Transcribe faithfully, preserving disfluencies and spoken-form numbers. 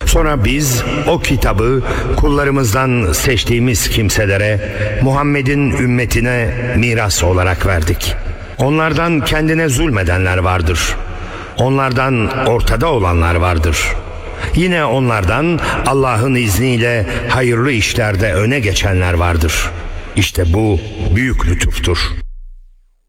Sonra biz o kitabı kullarımızdan seçtiğimiz kimselere, Muhammed'in ümmetine miras olarak verdik. Onlardan kendine zulmedenler vardır. Onlardan ortada olanlar vardır. Yine onlardan Allah'ın izniyle hayırlı işlerde öne geçenler vardır. İşte bu büyük lütuftur.